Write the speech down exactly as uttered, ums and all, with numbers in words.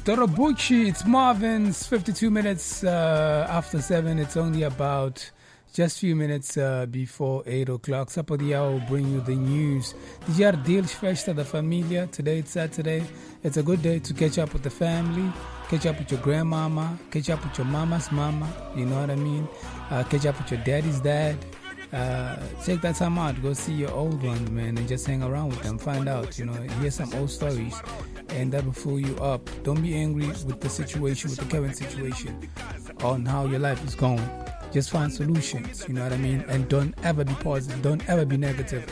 Torobuchi, it's Marvin's fifty-two minutes uh, after seven. It's only about just a few minutes uh, before eight o'clock. Sapodia will bring you the news. Dijar Deals Festa da Familia. Today it's Saturday. It's a good day to catch up with the family, catch up with your grandmama, catch up with your mama's mama. You know what I mean? Uh, catch up with your daddy's dad. Uh, take that time out, go see your old ones, man, and just hang around with them, find out, you know, hear some old stories, and that will fill you up. Don't be angry with the situation, with the current situation, on how your life is going. Just find solutions, you know what I mean, and don't ever be positive, don't ever be negative.